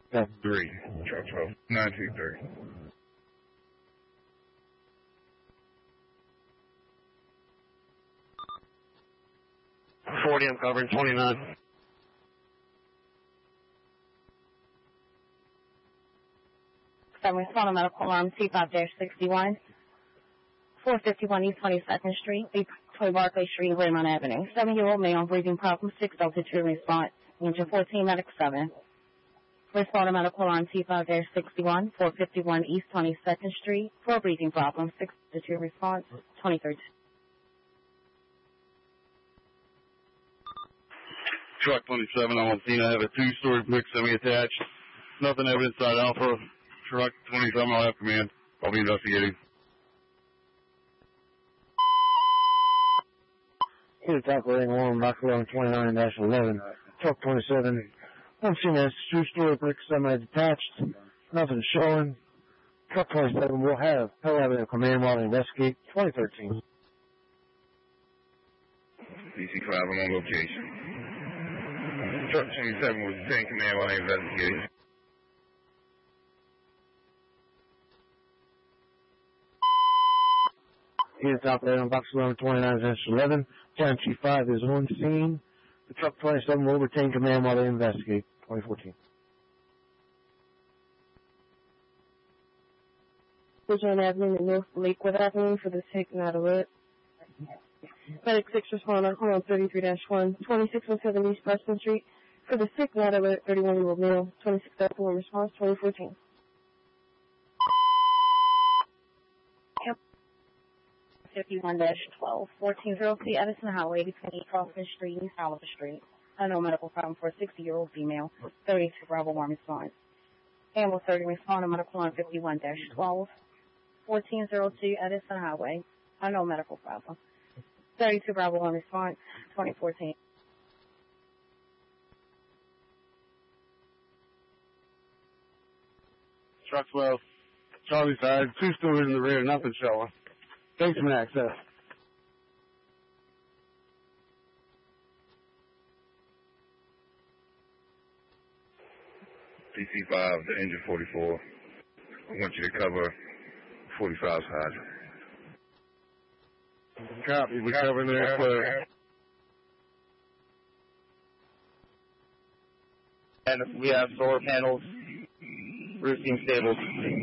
That's 3. Truck 12, 923. 40, I'm covering 29. Respond to medical alarm C5-61, 451 East 22nd Street, between Barclay Street and Raymond Avenue. 7-year-old male, breathing problem, 6 altitude response, engine 14, medic 7. Respond to medical alarm C5-61, 451 East 22nd Street, for breathing problem, 6 altitude response, 23. Truck 27, I'm on scene. I have a 2-story brick semi-attached. Nothing evident inside Alpha. Truck 27, I'll have command. I'll be investigating. Here's operating alarm, box alarm 29-11. Truck 27, I'm seeing a 2-story brick semi-detached. Nothing showing. Truck 27 will have Avenue command while they investigate. 2013. DC-5, I'm on location. Truck 27 was in command while they investigated. Here's operating box alarm 29-11. Time Chief 5 is on scene. The truck 27 will retain command while they investigate. 2014. Bridgeland Avenue and North Lakewood Avenue for the sick, not alert. Medic 6 responder, on 33-1, 2617 East Preston Street. For the sick, not alert, 31-year-old male, 26-1 response, 2014. 51-12, 1403 Edison Highway between Crawford Street and Oliver Street. Unknown medical problem for a 60-year-old female, 32 Bravo 1 response. Ambulance 30 respond to medical on 51-12, 1402 Edison Highway. Unknown medical problem. 32 Bravo 1 response, 2014. Truck 12, Charlie side, 2 stories in the rear, nothing showing. Thanks for access. DC-5, the engine 44. I want you to cover 45's hydrant. Copy, we cover there, clear. And we have solar panels, roofing stable.